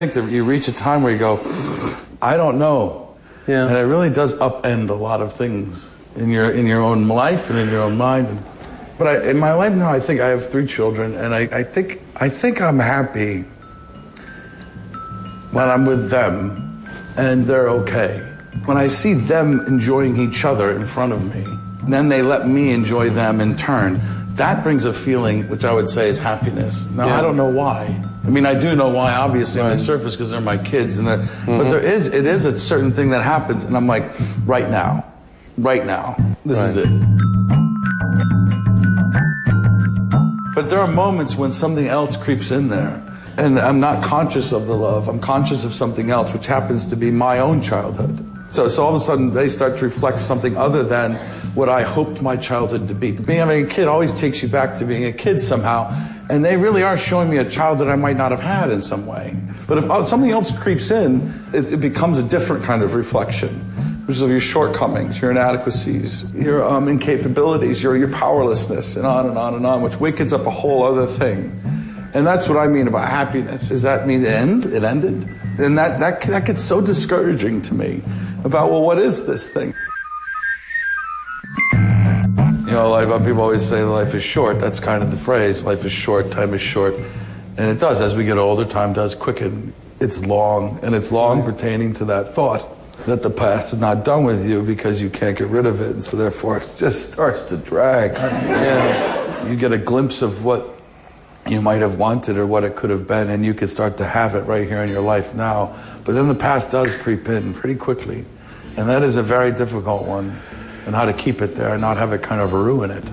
think that you reach a time where you go, I don't know. Yeah. And it really does upend a lot of things in your own life and in your own mind. But in my life now, I think I have 3 children, and I think I'm happy when I'm with them and they're okay. When I see them enjoying each other in front of me, and then they let me enjoy them in turn, that brings a feeling which I would say is happiness. Now, I don't know why. I mean, I do know why, obviously, on the surface, because they're my kids. But it is a certain thing that happens, and I'm like, right now, this is it. But there are moments when something else creeps in there, and I'm not conscious of the love. I'm conscious of something else, which happens to be my own childhood. So all of a sudden, they start to reflect something other than what I hoped my childhood to be. Being a kid always takes you back to being a kid somehow, and they really are showing me a childhood I might not have had in some way. But if something else creeps in, it becomes a different kind of reflection, which is of your shortcomings, your inadequacies, your incapabilities, your powerlessness, and on and on and on, which wakens up a whole other thing. And that's what I mean about happiness. Does that mean it ended? And that gets so discouraging to me about, well, what is this thing? You know, people always say life is short. That's kind of the phrase. Life is short, time is short. And it does. As we get older, time does quicken. It's long, and it's long pertaining to that thought that the past is not done with you because you can't get rid of it. And so therefore it just starts to drag. Yeah. You get a glimpse of what you might have wanted or what it could have been, and you could start to have it right here in your life now. But then the past does creep in pretty quickly. And that is a very difficult one. And how to keep it there and not have it kind of ruin it.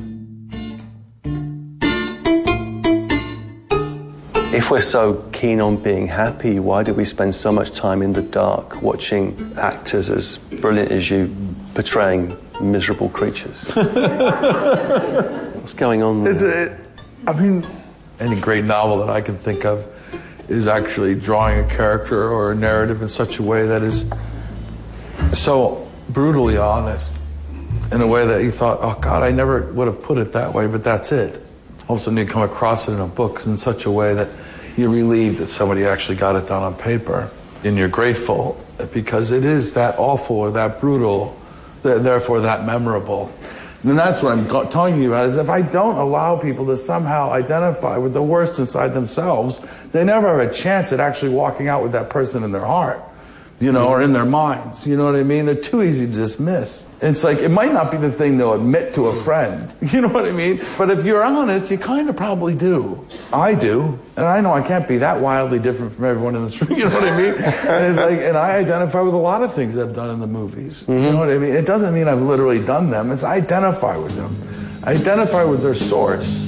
If we're so keen on being happy, why do we spend so much time in the dark watching actors as brilliant as you portraying miserable creatures? What's going on there? Any great novel that I can think of is actually drawing a character or a narrative in such a way that is so brutally honest, in a way that you thought, oh God, I never would have put it that way, but that's it. All of a sudden you come across it in a book in such a way that you're relieved that somebody actually got it down on paper, and you're grateful because it is that awful or that brutal, therefore that memorable. And that's what I'm talking about, is if I don't allow people to somehow identify with the worst inside themselves, they never have a chance at actually walking out with that person in their heart. You know, or in their minds, you know what I mean? They're too easy to dismiss. It's like, it might not be the thing they'll admit to a friend, you know what I mean? But if you're honest, you kind of probably do. I do. And I know I can't be that wildly different from everyone in this room, you know what I mean? And I identify with a lot of things I've done in the movies, you know what I mean? It doesn't mean I've literally done them, it's I identify with them. I identify with their source.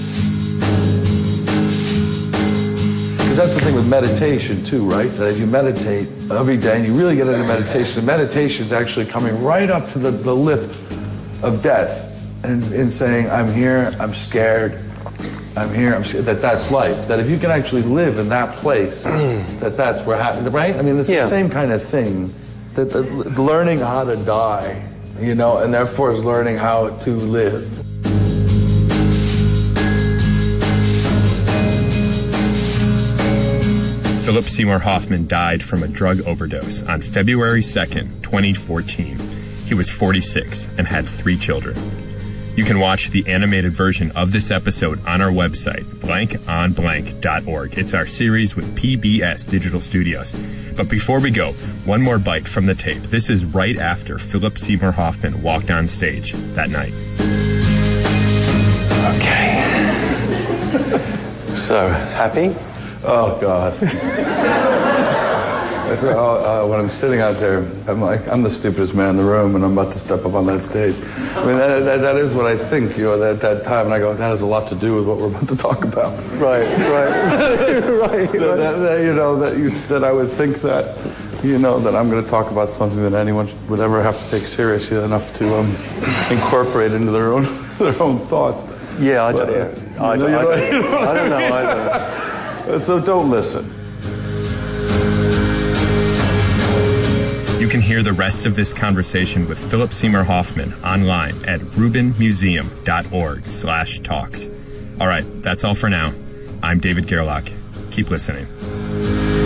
That's the thing with meditation too, right? That if you meditate every day and you really get into meditation is actually coming right up to the lip of death and saying, I'm here, I'm scared, I'm here, I'm scared, that's life. That if you can actually live in that place, that's where happens, right? I mean, it's the same kind of thing. That learning how to die, you know, and therefore is learning how to live. Philip Seymour Hoffman died from a drug overdose on February 2nd, 2014. He was 46 and had 3 children. You can watch the animated version of this episode on our website, blankonblank.org. It's our series with PBS Digital Studios. But before we go, one more bite from the tape. This is right after Philip Seymour Hoffman walked on stage that night. Okay. So, happy? Oh, God. When I'm sitting out there, I'm like, I'm the stupidest man in the room, and I'm about to step up on that stage. I mean, that is what I think, you know, at that time, and I go, that has a lot to do with what we're about to talk about. Right. That I would think that, you know, that I'm going to talk about something that anyone would ever have to take seriously enough to incorporate into their own thoughts. Yeah, I don't know either. So don't listen. You can hear the rest of this conversation with Philip Seymour Hoffman online at rubinmuseum.org/talks. All right, that's all for now. I'm David Gerlach. Keep listening.